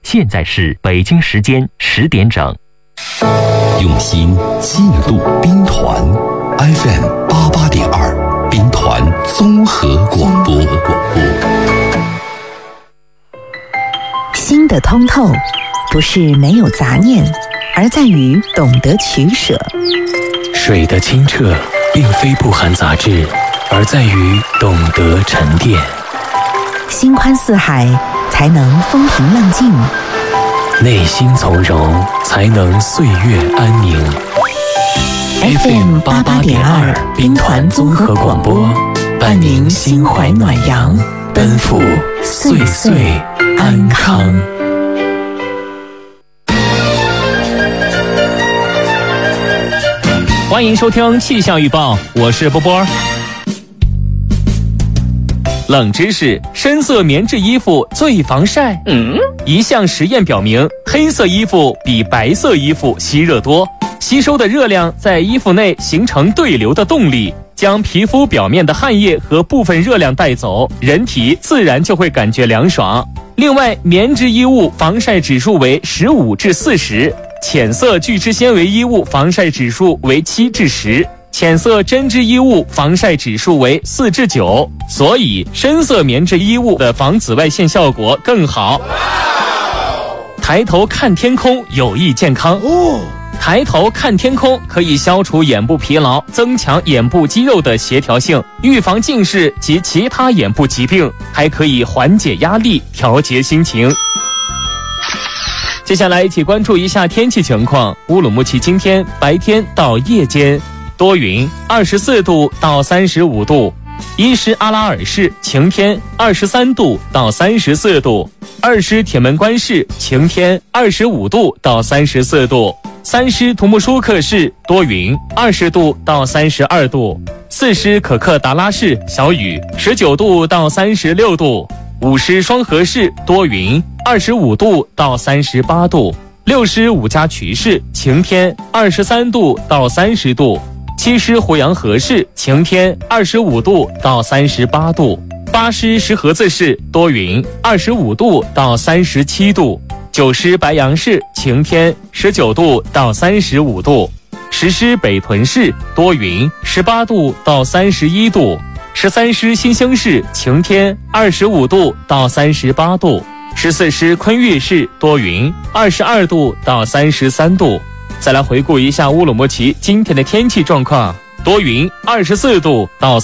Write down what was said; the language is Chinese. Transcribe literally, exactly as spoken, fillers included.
现在是北京时间十点整。 用心记录兵团 F M 八八点二，兵团综合广播。 心的通透，不是没有杂念，而在于懂得取舍。 水的清澈，并非不含杂质，而在于懂得沉淀。 心宽似海，才能风平浪静； 内心从容，才能岁月安宁。 F M 八八点二，兵团综合广播，伴您心怀暖阳，奔赴岁岁安康。 欢迎收听气象预报，我是波波。冷知识：深色棉质衣服最防晒。嗯，一项实验表明，黑色衣服比白色衣服吸热多，吸收的热量在衣服内形成对流的动力，将皮肤表面的汗液和部分热量带走，人体自然就会感觉凉爽。另外，棉质衣物防晒指数为十五至四十，浅色聚酯纤维衣物防晒指数为七至十。浅色针织衣物防晒指数为四至九，所以深色棉质衣物的防紫外线效果更好。抬头看天空有益健康哦。抬头看天空可以消除眼部疲劳，增强眼部肌肉的协调性，预防近视及其他眼部疾病，还可以缓解压力，调节心情。接下来一起关注一下天气情况。乌鲁木齐今天白天到夜间多云，二十四度到三十五度；伊施阿拉尔市晴天，二十三度到三十四度；二师铁门关市晴天，二十五度到三十四度；三师图木舒克市多云，二十度到三十二度；四师可克达拉市小雨，十九度到三十六度；五师双河市多云，二十五度到三十八度；六师五家渠市晴天，二十三度到三十度；七师胡杨河市晴天，二十五度到三十八度；八师石河子市多云，二十五度到三十七度；九师白杨市晴天，十九度到三十五度；十师北屯市多云，十八度到三十一度；十三师新兴市晴天，二十五度到三十八度；十四师昆岳市多云，二十二度到三十三度。再来回顾一下乌鲁木齐今天的天气状况：多云，二十四度到